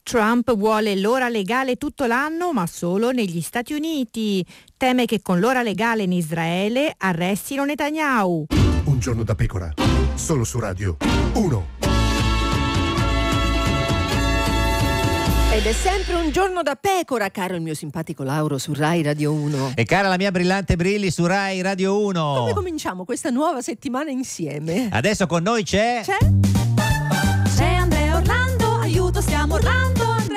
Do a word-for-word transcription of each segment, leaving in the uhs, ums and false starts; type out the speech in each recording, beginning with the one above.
Trump vuole l'ora legale tutto l'anno, ma solo negli Stati Uniti. Teme che con l'ora legale in Israele arrestino Netanyahu. Un giorno da pecora, solo su Radio uno. Ed è sempre un giorno da pecora, caro il mio simpatico Lauro su Rai Radio uno. E cara la mia brillante Brilli su Rai Radio uno. Come cominciamo questa nuova settimana insieme? Adesso con noi c'è... C'è? C'è Andrea Orlando, aiuto, stiamo urlando Andrea.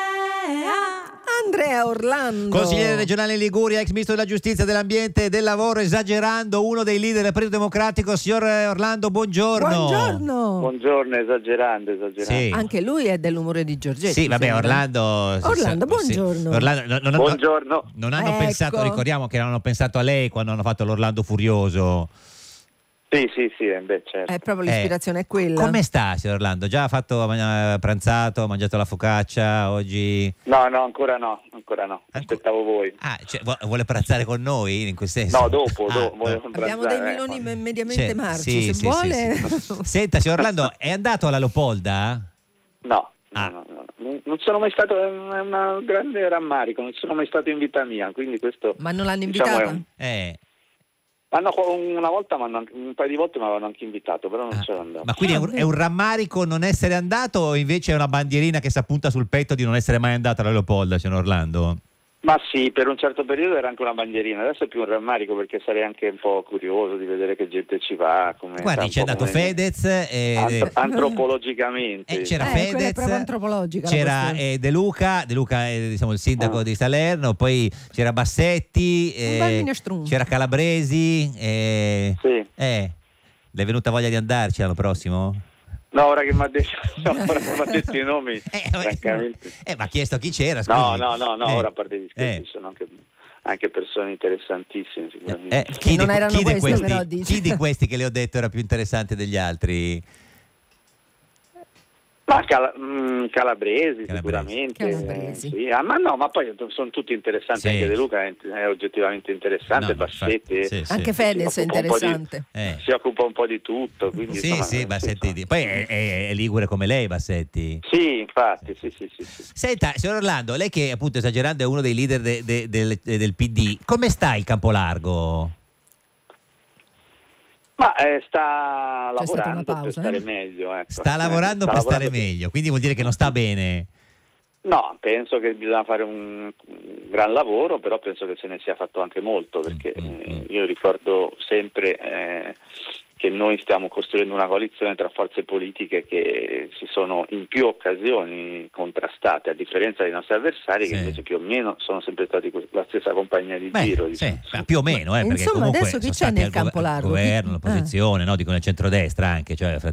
Andrea Orlando, consigliere regionale in Liguria, ex ministro della giustizia, dell'ambiente e del lavoro, esagerando, uno dei leader del Partito Democratico. Signor Orlando, buongiorno. Buongiorno. Buongiorno, esagerando, esagerando. Sì. Anche lui è dell'umore di Giorgetti. Sì, vabbè, sembra. Orlando. Orlando, sì. buongiorno. Orlando, no, no, no, Buongiorno. Non hanno Ecco. pensato, ricordiamo che hanno pensato a lei quando hanno fatto l'Orlando Furioso. Sì, sì, sì, eh, beh, certo. È proprio l'ispirazione è quella. Come sta, signor Orlando? Già ha fatto ha pranzato, ha mangiato la focaccia oggi? No, no, ancora no, ancora no. Aspettavo voi. Ah, cioè, vuole pranzare con noi in quel senso? No, dopo, Ah, dopo. volevo Abbiamo pranzare, dei eh. meloni mediamente Cioè, marci, sì, se sì, vuole. sì, sì. Senta, signor Orlando, è andato alla Leopolda? No, Ah. no, no, no. Non sono mai stato, è una, una grande rammarico, non sono mai stato in vita mia, quindi questo... Ma non l'hanno diciamo, invitata? è un- Eh. Hanno, una volta, m'hanno anche- un paio di volte mi avevano anche invitato, però non Ah, sono andato. ma quindi è un, è un rammarico non essere andato o invece è una bandierina che si appunta sul petto di non essere mai andato alla Leopolda, signor Orlando? Ma sì, per un certo periodo era anche una bandierina, adesso è più un rammarico perché sarei anche un po' curioso di vedere che gente ci va. Come, Guardi, un c'è po' andato come- Fedez, e, Ant- antropologicamente. eh, c'era Eh, quella è Fedez, proprio antropologica la c'era questione. eh, De Luca, De Luca è diciamo, il sindaco Ah. di Salerno, poi c'era Bassetti, eh, bel minestrone. c'era Calabresi, eh, Sì. eh, le è venuta voglia di andarci l'anno prossimo? No, ora che mi ha detto, no, ora che m'ha detto i nomi, Eh, francamente. eh, ma ha chiesto chi c'era, scusi. No, no, no, no, Eh, ora a parte gli scherzi, eh. ci sono anche, anche persone interessantissime sicuramente. Eh, chi, non di, erano chi di queste, questi, però, dice. chi di questi che le ho detto era più interessante degli altri? Ma Cala- mh, Calabresi, Calabresi. sicuramente. Calabresi. eh, sì. Ah, ma no, ma poi sono tutti interessanti, Sì. anche De Luca è, è oggettivamente interessante, No, Bassetti infatti, sì, sì. Anche Fedez è occupa un po' di- interessante. Eh. si occupa un po' di tutto. Quindi, Sì, insomma, sì, eh, Bassetti. insomma. Poi è, è- è ligure come lei, Bassetti. Sì, infatti, sì, sì, sì, sì. Senta, signor Orlando, lei che appunto esagerando è uno dei leader de- de- del, del P D, come sta il Campolargo? Ma eh, sta C'è stata lavorando una pausa, per stare eh? meglio. Ecco. Sta Eh, lavorando sta per stare lavorando- meglio, quindi vuol dire che non sta bene. No, penso che bisogna fare un un gran lavoro, però penso che se ne sia fatto anche molto, perché Mm, mm, eh, io ricordo sempre eh, che noi stiamo costruendo una coalizione tra forze politiche che si sono in più occasioni contrastate, a differenza dei nostri avversari Sì. che invece più o meno sono sempre stati que- la stessa compagnia di Beh, giro. sì, diciamo. ma più o meno, eh, perché Insomma, comunque adesso chi sono c'è stati nel al gov- Campolargo? al governo, Chi- l'opposizione, no? Dico nel centrodestra anche, cioè